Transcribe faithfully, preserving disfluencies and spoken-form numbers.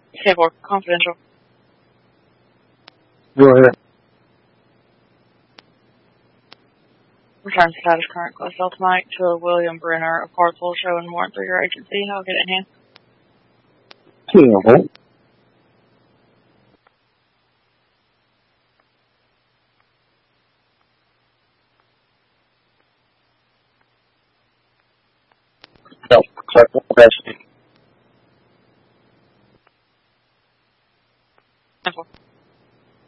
Table confidential. Go ahead. Return status current class L tonight to William Brenner, a parcel showing warrant through your agency. I'll get it in hand. Ten,